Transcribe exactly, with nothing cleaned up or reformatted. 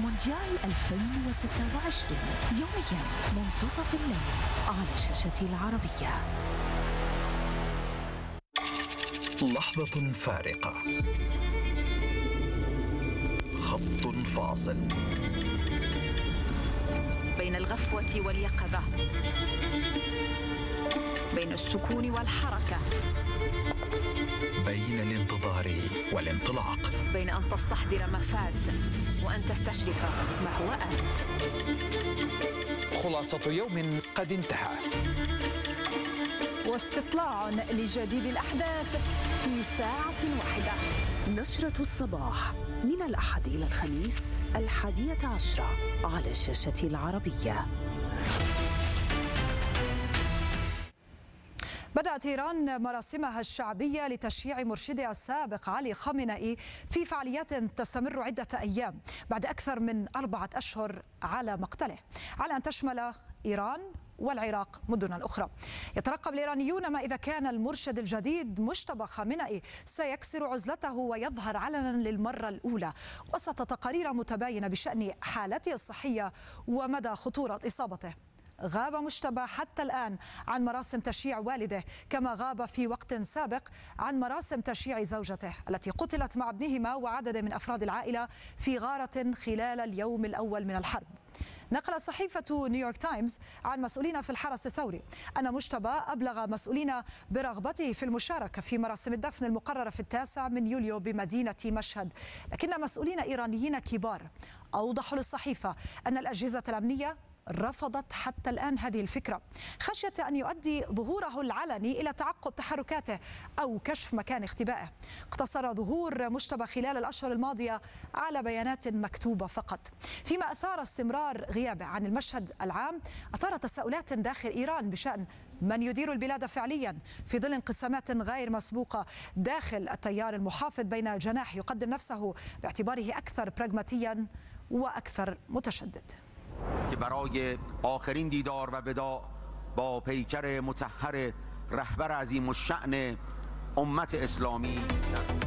مونديال ألفين وستة وعشرين يوميا منتصف الليل على شاشة العربية. لحظة فارقة، خط فاصل بين الغفوة واليقظة، بين السكون والحركة، بين الانتظار والانطلاق، بين أن تستحضر ما فات وأن تستشرف ما هو آت. خلاصة يوم قد انتهى، واستطلاع لجديد الأحداث في ساعة واحدة. نشرة الصباح من الأحد إلى الخميس الحادية عشرة على شاشة العربية. بدأت إيران مراسمها الشعبية لتشييع مرشدها السابق علي خامنئي في فعاليات تستمر عدة أيام بعد أكثر من أربعة أشهر على مقتله، على أن تشمل إيران والعراق مدنا أخرى. يترقب الإيرانيون ما إذا كان المرشد الجديد مجتبى خامنئي سيكسر عزلته ويظهر علنا للمرة الأولى وسط تقارير متباينة بشأن حالته الصحية ومدى خطورة إصابته. غاب مجتبى حتى الآن عن مراسم تشييع والده، كما غاب في وقت سابق عن مراسم تشييع زوجته التي قتلت مع ابنهما وعدد من أفراد العائلة في غارة خلال اليوم الأول من الحرب. نقل صحيفة نيويورك تايمز عن مسؤولين في الحرس الثوري أن مجتبى أبلغ مسؤولين برغبته في المشاركة في مراسم الدفن المقررة في التاسع من يوليو بمدينة مشهد، لكن مسؤولين إيرانيين كبار أوضحوا للصحيفة أن الأجهزة الأمنية رفضت حتى الآن هذه الفكرة خشية أن يؤدي ظهوره العلني إلى تعقب تحركاته أو كشف مكان اختبائه. اقتصر ظهور مجتبى خلال الأشهر الماضية على بيانات مكتوبة فقط، فيما أثار استمرار غيابه عن المشهد العام أثار تساؤلات داخل إيران بشأن من يدير البلاد فعليا في ظل انقسامات غير مسبوقة داخل التيار المحافظ بين جناح يقدم نفسه باعتباره أكثر براغماتيا وأكثر متشدد. که برای آخرین دیدار و وداع با پیکر مطهر رهبر عظیم الشأن امت اسلامی